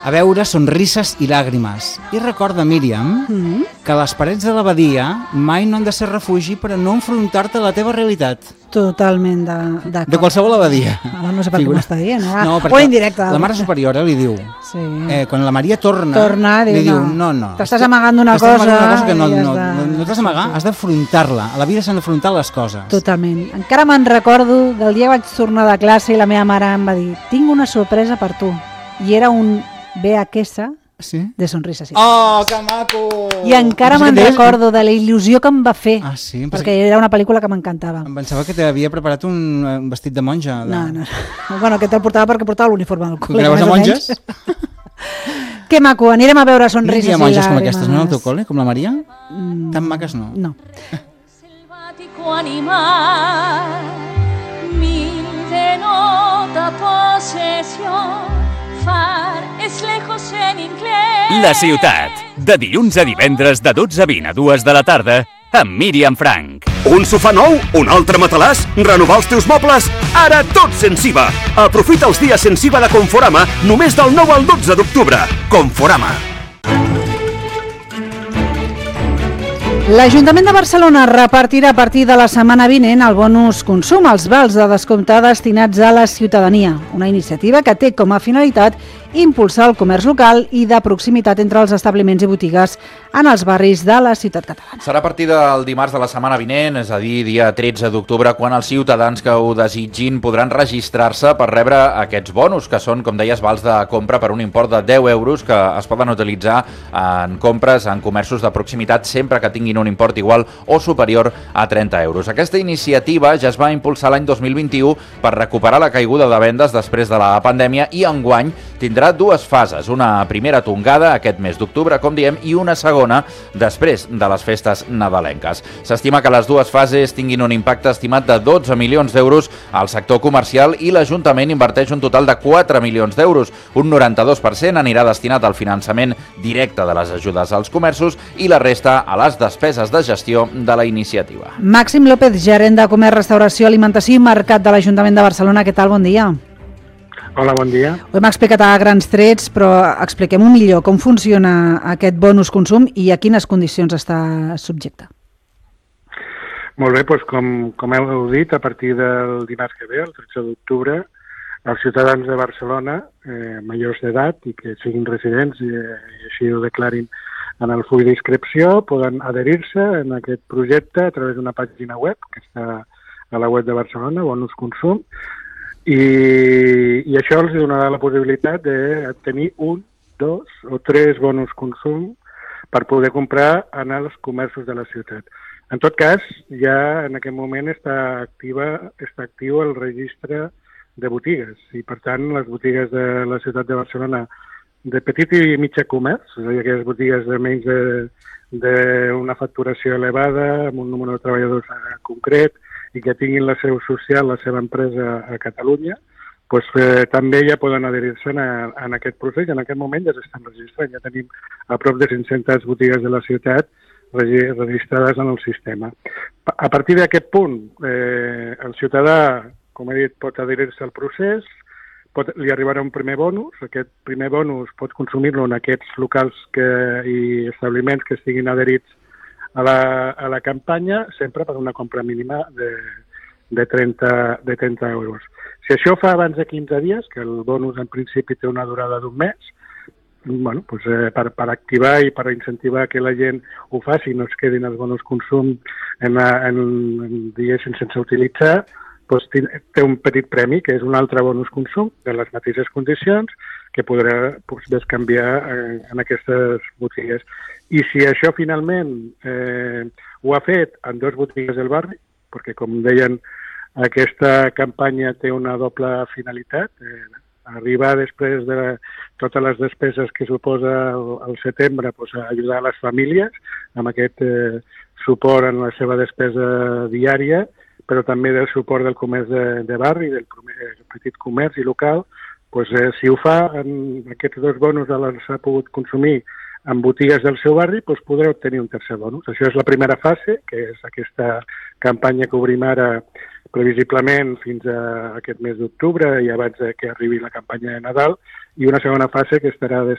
a veure Sonrises i Làgrimes. I recorda, Míriam, que les parets de l'abadia mai no han de ser refugi per a no enfrontar-te a la teva realitat. Totalment d'acord. De qualsevol abadia. No sé per què m'està dient. No, o indirecte. La mare superiora li diu, quan la Maria torna li diu, no. T'estàs amagant una cosa. T'estàs amagant una cosa que no t'has d'amagar, has d'afrontar-la. A la vida s'han d'afrontar les coses. Totalment. Encara me'n recordo del dia que vaig tornar de classe i la meva mare em va dir: tinc una sorpresa per tu. I era un VHS de Sonrises. Oh, que maco! I encara me'n recordo de la il·lusió que em va fer, perquè era una pel·lícula que m'encantava. Em pensava que t'havia preparat un vestit de monja. No. Bueno, aquest el portava perquè portava l'uniforme del col·le. Creus de monges? Que maco, anirem a veure Sonrises i Làgrimes. Hi ha monges com aquestes, no, al teu col·le, com la Maria? Tan maques no. No. Selvático animal, mi denota posesión. La ciutat, de dilluns a divendres de 12 a 20 a 2 de la tarda, amb Míriam Frank. Un sofà nou? Un altre matalàs? Renovar els teus mobles? Ara tot Sensiva! Aprofita els dies Sensiva de Conforama només del 9 al 12 d'octubre. Conforama. L'Ajuntament de Barcelona repartirà a partir de la setmana vinent el bonus consum, els vals de descompte destinats a la ciutadania, una iniciativa que té com a finalitat impulsar el comerç local i de proximitat entre els establiments i botigues en els barris de la ciutat catalana. Serà a partir del dimarts de la setmana vinent, és a dir, dia 13 d'octubre, quan els ciutadans que ho desitgin podran registrar-se per rebre aquests bonus, que són, com deies, vals de compra per un import de 10 euros que es poden utilitzar en compres en comerços de proximitat sempre que tinguin un import igual o superior a 30 euros. Aquesta iniciativa ja es va impulsar l'any 2021 per recuperar la caiguda de vendes després de la pandèmia i enguany tindrà dues fases, una primera tongada aquest mes d'octubre, com diem, i una segona després de les festes nadalenques. S'estima que les dues fases tinguin un impacte estimat de 12 milions d'euros al sector comercial i l'Ajuntament inverteix un total de 4 milions d'euros. Un 92% anirà destinat al finançament directe de les ajudes als comerços i la resta a les despeses de gestió de la iniciativa. Màxim López, gerent de Comerç, Restauració, Alimentació i Mercat de l'Ajuntament de Barcelona. Què tal? Bon dia. Hola, bon dia. Ho hem explicat a grans trets, però expliquem-ho millor. Com funciona aquest bonus consum i a quines condicions està subjecte? Molt bé, doncs com heu dit, a partir del dimarts que ve, el 13 d'octubre, els ciutadans de Barcelona, majors d'edat i que siguin residents i així ho declarin en el full d'inscripció, poden adherir-se en aquest projecte a través d'una pàgina web que està a la web de Barcelona, Bonus Consum, i això els donarà la possibilitat de tenir 1, 2 o 3 bonus consum per poder comprar en els comerços de la ciutat. En tot cas, ja en aquest moment està actiu el registre de botigues i, per tant, les botigues de la ciutat de Barcelona de petit i mitjà comerç, és a dir, aquelles botigues de menys d'una facturació elevada, amb un número de treballadors concret, i que tinguin la seu social, la seva empresa a Catalunya, doncs, també ja poden adherir-se en aquest procés. En aquest moment ja s'estan registrant. Ja tenim a prop de 500 botigues de la ciutat registrades en el sistema. A partir d'aquest punt, el ciutadà, com he dit, pot adherir-se al procés, li arribarà un primer bonus. Aquest primer bonus pot consumir-lo en aquests locals i establiments que estiguin adherits a la campanya, sempre per una compra mínima de 30 euros. Si això fa abans de 15 dies, que el bonus en principi té una durada d'un mes, bueno, doncs, per activar i per incentivar que la gent ho faci i no es quedin els bonus consum diguéssim, sense utilitzar, doncs té un petit premi, que és un altre bonus consum de les mateixes condicions, que podrà bescanviar en aquestes botigues. I si això finalment ho ha fet en 2 botigues del barri, perquè com deien, aquesta campanya té una doble finalitat, arribar després de totes les despeses que suposa al setembre a ajudar a les famílies amb aquest suport en la seva despesa diària, però també del suport del comerç de barri, del petit comerç i local. Si ho fa, aquests 2 bonus els ha pogut consumir en botigues del seu barri, podrà obtenir un tercer bonus. Això és la primera fase, que és aquesta campanya que obrim ara previsiblement fins a aquest mes d'octubre i abans que arribi la campanya de Nadal, i una segona fase que estarà